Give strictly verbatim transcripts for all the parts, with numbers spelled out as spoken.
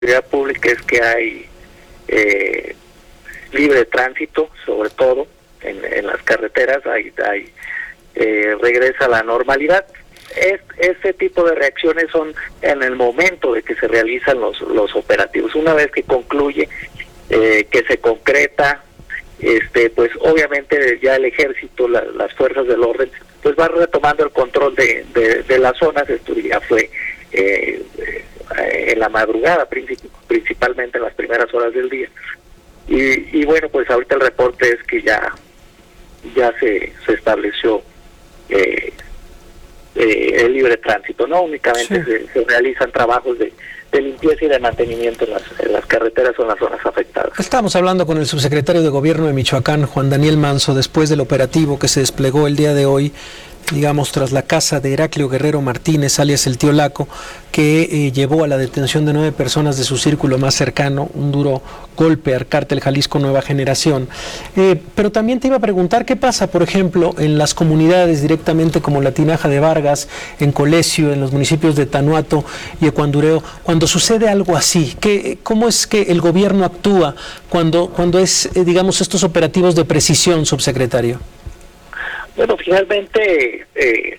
seguridad pública es que hay eh, libre tránsito, sobre todo en, en las carreteras, hay, hay eh, regresa a la normalidad. Es, este tipo de reacciones son en el momento de que se realizan los, los operativos. Una vez que concluye, eh, que se concreta, este pues obviamente ya el ejército, la, las fuerzas del orden, pues van retomando el control de, de, de las zonas. Esto ya fue eh, en la madrugada, principalmente en las primeras horas del día. Y, y bueno, pues ahorita el reporte es que ya ya se, se estableció eh, eh, el libre tránsito, no únicamente sí. se, se realizan trabajos de, de limpieza y de mantenimiento en las, en las carreteras o en las zonas afectadas. Estamos hablando con el subsecretario de Gobierno de Michoacán, Juan Daniel Manso, después del operativo que se desplegó el día de hoy, digamos, tras la casa de Heraclio Guerrero Martínez, alias el Tío Laco, que eh, llevó a la detención de nueve personas de su círculo más cercano, un duro golpe al cártel Jalisco Nueva Generación. Eh, pero también te iba a preguntar qué pasa, por ejemplo, en las comunidades directamente como la Tinaja de Vargas, en Colesio, en los municipios de Tanuato y Ecuandureo, cuando sucede algo así. ¿Qué, ¿Cómo es que el gobierno actúa cuando, cuando es, eh, digamos, estos operativos de precisión, subsecretario? Bueno, finalmente, eh,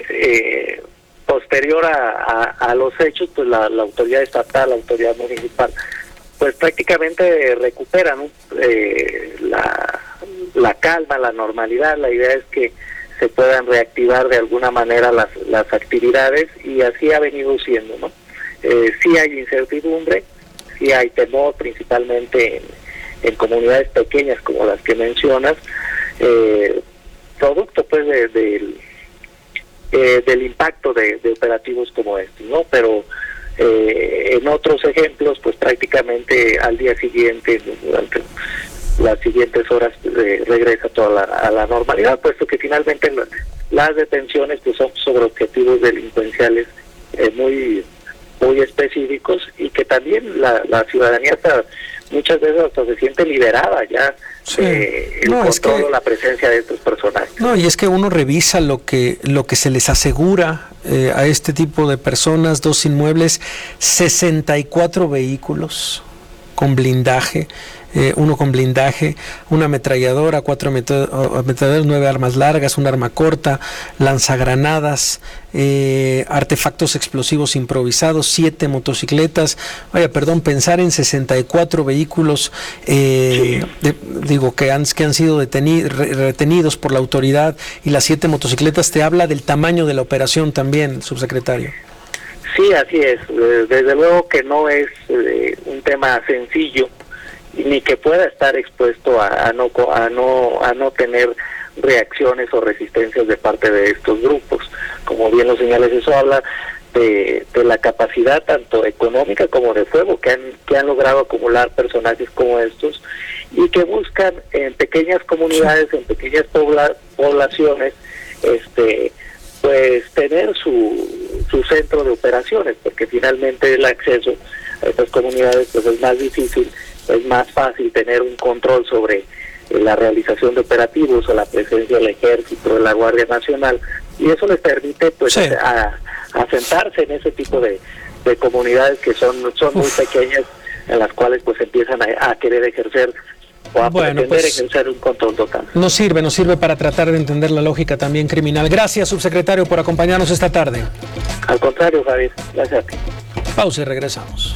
eh, posterior a, a, a los hechos, pues la, la autoridad estatal, la autoridad municipal, pues prácticamente recuperan eh, la, la calma, la normalidad. La idea es que se puedan reactivar de alguna manera las, las actividades, y así ha venido siendo, ¿no? Eh, sí hay incertidumbre, sí hay temor, principalmente en, en comunidades pequeñas como las que mencionas, eh, producto pues de, de, eh, del impacto de, de operativos como este, ¿no? Pero eh, en otros ejemplos, pues prácticamente al día siguiente, durante las siguientes horas, eh, regresa toda la, a la normalidad, puesto que finalmente la, las detenciones pues son sobre objetivos delincuenciales eh, muy muy específicos, y que también la, la ciudadanía hasta muchas veces hasta se siente liberada ya. Sí. Eh, el no, control, es que, la presencia de estos personajes. No, y es que uno revisa lo que lo que se les asegura eh, a este tipo de personas, dos inmuebles, sesenta y cuatro vehículos con blindaje, eh, uno con blindaje, una ametralladora, cuatro ametralladoras, nueve armas largas, un arma corta, lanzagranadas, eh, artefactos explosivos improvisados, siete motocicletas. Vaya, perdón, pensar en sesenta y cuatro vehículos, eh, sí. de, digo, que han, que han sido deteni- retenidos por la autoridad, y las siete motocicletas, te habla del tamaño de la operación también, subsecretario. Sí, así es. Desde luego que no es eh, un tema sencillo, ni que pueda estar expuesto a, a no a no a no tener reacciones o resistencias de parte de estos grupos. Como bien lo señalas, eso habla de, de la capacidad tanto económica como de fuego que han que han logrado acumular personajes como estos, y que buscan en pequeñas comunidades, en pequeñas pobla, poblaciones, este pues tener su, su centro de operaciones, porque finalmente el acceso a estas comunidades pues es más difícil, es más fácil tener un control sobre eh, la realización de operativos o la presencia del ejército, de la Guardia Nacional, y eso les permite pues sí. a, a asentarse en ese tipo de, de comunidades que son, son muy pequeñas, en las cuales pues empiezan a, a querer ejercer o a bueno, pretender pues, ejercer un control total. Nos sirve, nos sirve para tratar de entender la lógica también criminal. Gracias, subsecretario, por acompañarnos esta tarde. Al contrario, Javier, gracias a ti. Pausa y regresamos.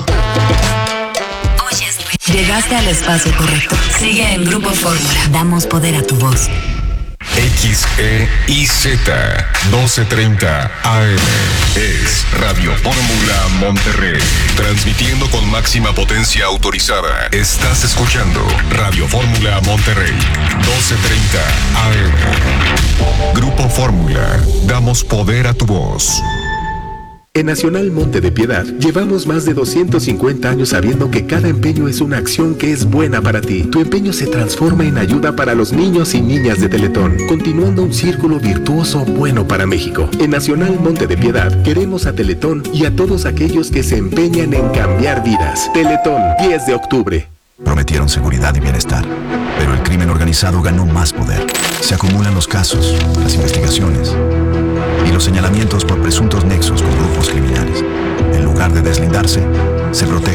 Llegaste al espacio correcto. Sigue en Grupo Fórmula. Damos poder a tu voz. X E I Z doce treinta A M es Radio Fórmula Monterrey, transmitiendo con máxima potencia autorizada. Estás escuchando Radio Fórmula Monterrey, doce treinta A M. Grupo Fórmula, damos poder a tu voz. En Nacional Monte de Piedad llevamos más de doscientos cincuenta años sabiendo que cada empeño es una acción que es buena para ti. Tu empeño se transforma en ayuda para los niños y niñas de Teletón, continuando un círculo virtuoso bueno para México. En Nacional Monte de Piedad queremos a Teletón y a todos aquellos que se empeñan en cambiar vidas. Teletón, diez de octubre. Prometieron seguridad y bienestar, pero el crimen organizado ganó más poder. Se acumulan los casos, las investigaciones y los señalamientos por presuntos nexos con grupos criminales. En lugar de deslindarse, se protege